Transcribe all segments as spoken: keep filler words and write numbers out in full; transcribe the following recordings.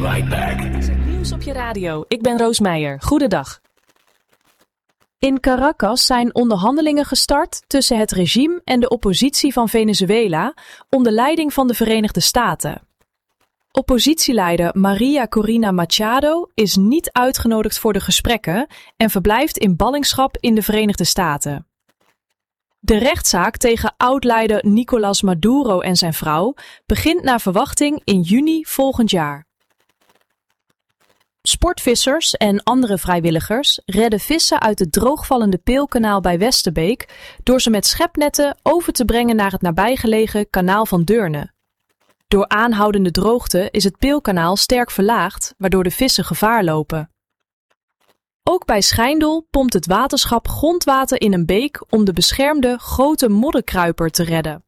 right back. Nieuws op je radio. Ik ben Roos Meijer. Goedendag. In Caracas zijn onderhandelingen gestart tussen het regime en de oppositie van Venezuela onder leiding van de Verenigde Staten. Oppositieleider Maria Corina Machado is niet uitgenodigd voor de gesprekken en verblijft in ballingschap in de Verenigde Staten. De rechtszaak tegen oud-leider Nicolás Maduro en zijn vrouw begint naar verwachting in juni volgend jaar. Sportvissers en andere vrijwilligers redden vissen uit het droogvallende Peelkanaal bij Westerbeek door ze met schepnetten over te brengen naar het nabijgelegen Kanaal van Deurne. Door aanhoudende droogte is het Peelkanaal sterk verlaagd, waardoor de vissen gevaar lopen. Ook bij Schijndel pompt het waterschap grondwater in een beek om de beschermde grote modderkruiper te redden.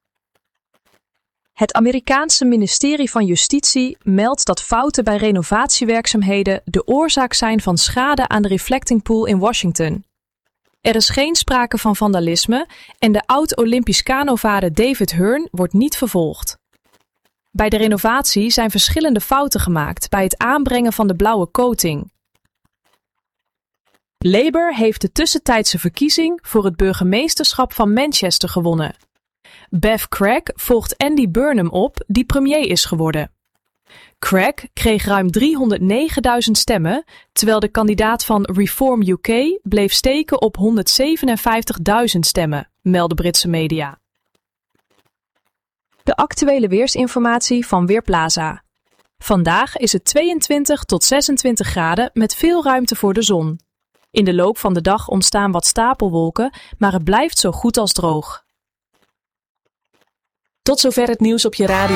Het Amerikaanse ministerie van Justitie meldt dat fouten bij renovatiewerkzaamheden de oorzaak zijn van schade aan de Reflecting Pool in Washington. Er is geen sprake van vandalisme en de oud-Olympisch kanovader David Hearn wordt niet vervolgd. Bij de renovatie zijn verschillende fouten gemaakt bij het aanbrengen van de blauwe coating. Labour heeft de tussentijdse verkiezing voor het burgemeesterschap van Manchester gewonnen. Bev Craig volgt Andy Burnham op, die premier is geworden. Craig kreeg ruim driehonderdnegenduizend stemmen, terwijl de kandidaat van Reform U K bleef steken op honderdzevenenvijftigduizend stemmen, melden Britse media. De actuele weersinformatie van Weerplaza. Vandaag is het tweeëntwintig tot zesentwintig graden met veel ruimte voor de zon. In de loop van de dag ontstaan wat stapelwolken, maar het blijft zo goed als droog. Tot zover het nieuws op je radio.